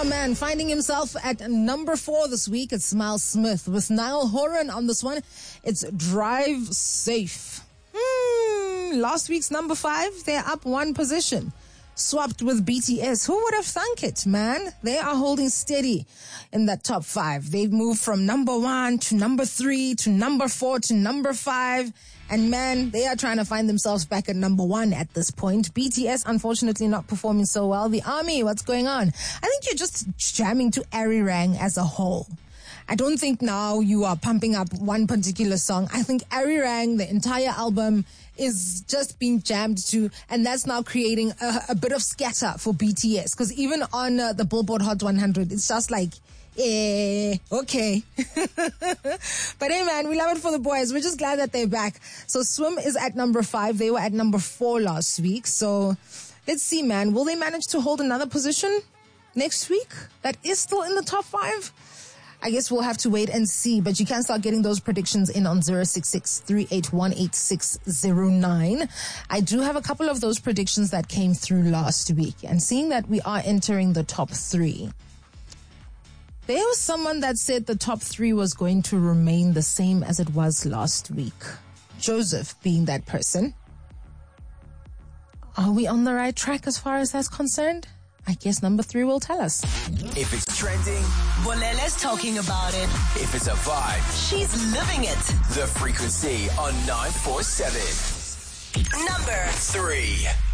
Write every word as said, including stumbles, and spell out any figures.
Oh man, finding himself at number four this week. It's Miles Smith with Niall Horan on this one. It's Drive Safe. Hmm, last week's number five, they're up one position. Swapped with B T S. Who would have thunk it, man? They are holding steady in that top five. They've moved from number one to number three to number four to number five. And man, they are trying to find themselves back at number one at this point. B T S, unfortunately, not performing so well. The ARMY, what's going on? I think you're just jamming to Arirang as a whole. I don't think now you are pumping up one particular song. I think Arirang, the entire album, is just being jammed to, and that's now creating a, a bit of scatter for B T S. Because even on uh, the Billboard Hot one hundred, it's just like, eh, okay. But hey man, we love it for the boys. We're just glad that they're back. So Swim is at number five. They were at number four last week. So let's see, man. Will they manage to hold another position next week that is still in the top five? I guess we'll have to wait and see, but you can start getting those predictions in on zero six six, three eight one, eight six zero nine. I do have a couple of those predictions that came through last week, and seeing that we are entering the top three, there was someone that said the top three was going to remain the same as it was last week. Joseph being that person. Are we on the right track as far as that's concerned? I guess number three will tell us. If it's trending, Bolele's talking about it. if it's a vibe, She's living it. The Frequency on nine four seven. Number Three.